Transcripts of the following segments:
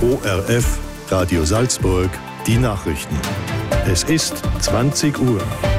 ORF, Radio Salzburg, die Nachrichten. Es ist 20 Uhr.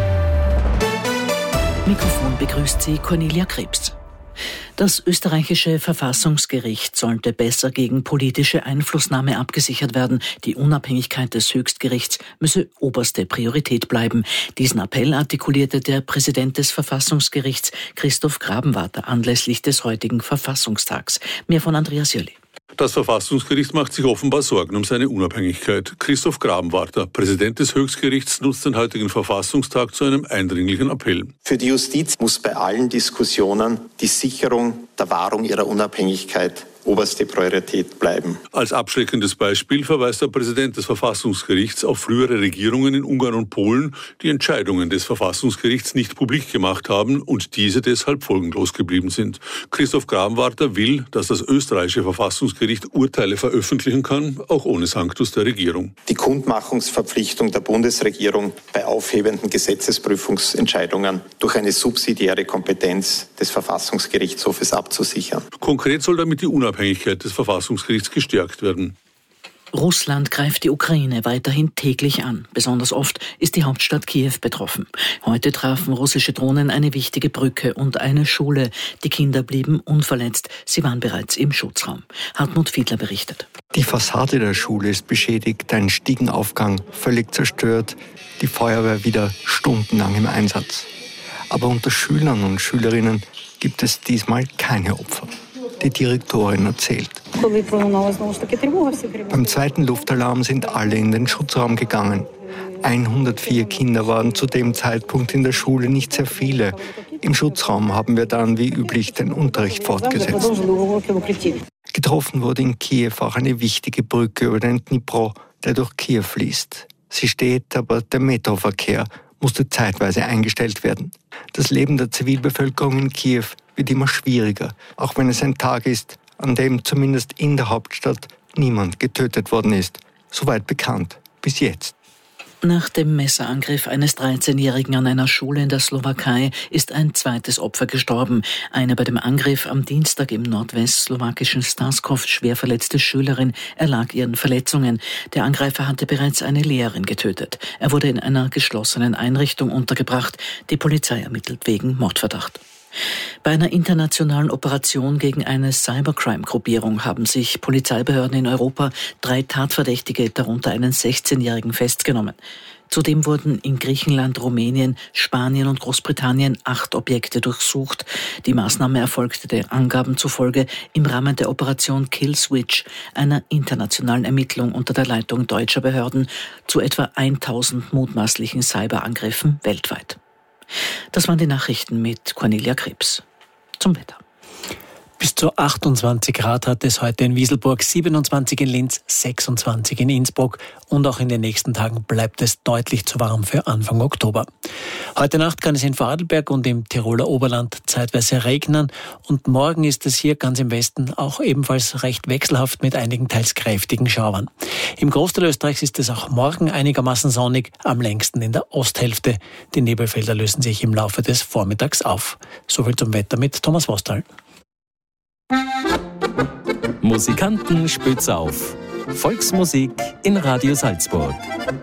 Mikrofon begrüßt Sie Cornelia Krebs. Das österreichische Verfassungsgericht sollte besser gegen politische Einflussnahme abgesichert werden. Die Unabhängigkeit des Höchstgerichts müsse oberste Priorität bleiben. Diesen Appell artikulierte der Präsident des Verfassungsgerichts, Christoph Grabenwarter, anlässlich des heutigen Verfassungstags. Mehr von Andreas Jöli. Das Verfassungsgericht macht sich offenbar Sorgen um seine Unabhängigkeit. Christoph Grabenwarter, Präsident des Höchstgerichts, nutzt den heutigen Verfassungstag zu einem eindringlichen Appell. Für die Justiz muss bei allen Diskussionen die Sicherung der Wahrung ihrer Unabhängigkeit oberste Priorität bleiben. Als abschreckendes Beispiel verweist der Präsident des Verfassungsgerichts auf frühere Regierungen in Ungarn und Polen, die Entscheidungen des Verfassungsgerichts nicht publik gemacht haben und diese deshalb folgenlos geblieben sind. Christoph Grabenwarter will, dass das österreichische Verfassungsgericht Urteile veröffentlichen kann, auch ohne Sanctus der Regierung. Die Kundmachungsverpflichtung der Bundesregierung bei aufhebenden Gesetzesprüfungsentscheidungen durch eine subsidiäre Kompetenz des Verfassungsgerichtshofes abzusichern. Konkret soll damit die Unabhängigkeit des Verfassungsgerichts gestärkt werden. Russland greift die Ukraine weiterhin täglich an. Besonders oft ist die Hauptstadt Kiew betroffen. Heute trafen russische Drohnen eine wichtige Brücke und eine Schule. Die Kinder blieben unverletzt. Sie waren bereits im Schutzraum. Hartmut Fiedler berichtet. Die Fassade der Schule ist beschädigt, ein Stiegenaufgang völlig zerstört, die Feuerwehr wieder stundenlang im Einsatz. Aber unter Schülern und Schülerinnen gibt es diesmal keine Opfer. Die Direktorin erzählt. Beim zweiten Luftalarm sind alle in den Schutzraum gegangen. 104 Kinder waren zu dem Zeitpunkt in der Schule, nicht sehr viele. Im Schutzraum haben wir dann wie üblich den Unterricht fortgesetzt. Getroffen wurde in Kiew auch eine wichtige Brücke über den Dnipro, der durch Kiew fließt. Sie steht, aber der Metroverkehr musste zeitweise eingestellt werden. Das Leben der Zivilbevölkerung in Kiew wird immer schwieriger, auch wenn es ein Tag ist, an dem zumindest in der Hauptstadt niemand getötet worden ist. Soweit bekannt, bis jetzt. Nach dem Messerangriff eines 13-Jährigen an einer Schule in der Slowakei ist ein zweites Opfer gestorben. Eine bei dem Angriff am Dienstag im nordwestslowakischen Staskov schwer verletzte Schülerin erlag ihren Verletzungen. Der Angreifer hatte bereits eine Lehrerin getötet. Er wurde in einer geschlossenen Einrichtung untergebracht. Die Polizei ermittelt wegen Mordverdacht. Bei einer internationalen Operation gegen eine Cybercrime-Gruppierung haben sich Polizeibehörden in Europa 3 Tatverdächtige, darunter einen 16-Jährigen, festgenommen. Zudem wurden in Griechenland, Rumänien, Spanien und Großbritannien 8 Objekte durchsucht. Die Maßnahme erfolgte den Angaben zufolge im Rahmen der Operation Kill Switch, einer internationalen Ermittlung unter der Leitung deutscher Behörden zu etwa 1000 mutmaßlichen Cyberangriffen weltweit. Das waren die Nachrichten mit Cornelia Krebs. Zum Wetter. Bis zu 28 Grad hat es heute in Wieselburg, 27 in Linz, 26 in Innsbruck und auch in den nächsten Tagen bleibt es deutlich zu warm für Anfang Oktober. Heute Nacht kann es in Vorarlberg und im Tiroler Oberland zeitweise regnen und morgen ist es hier ganz im Westen auch ebenfalls recht wechselhaft mit einigen teils kräftigen Schauern. Im Großteil Österreichs ist es auch morgen einigermaßen sonnig, am längsten in der Osthälfte. Die Nebelfelder lösen sich im Laufe des Vormittags auf. Soviel zum Wetter mit Thomas Wostal. Musikanten spitz auf. Volksmusik in Radio Salzburg.